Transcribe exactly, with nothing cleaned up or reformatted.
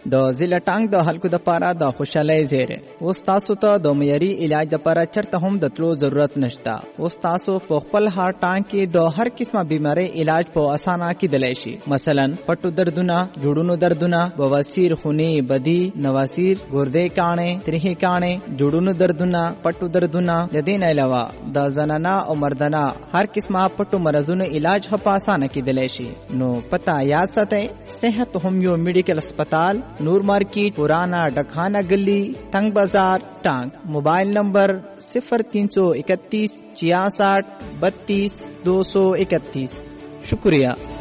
د ضلع ټانګ د خلکو د پاره د خوشحالۍ زیری. اوس تاسو ته د معیاري علاج لپاره چرته هم د تلو ضرورت نشته. اوس تاسو په خپل هار ټانګ کې د هر قسمه بیماری علاج په اسانه کېدلی شي. مثلا پټو دردونه، جوړونو دردونه، بواسیر، خونی، بدی، نواسیر، ګردې کاڼې، تریخي کاڼې، جوړونو دردونه، پټو دردونه. د دې نه علاوه د زنانه او مردانه هر قسمه پټو مرزونو علاج په اسانه کېدلی شي. نو پتا یاد ساتئ، صحت ہومیو میډیکل اسپتال، نور مارکیٹ، پرانا ڈکخانہ گلی، تنگ بازار، ٹانگ. موبائل نمبر صفر تین سو اکتیس چھیاسٹھ بتیس دو سو اکتیس. شکریہ.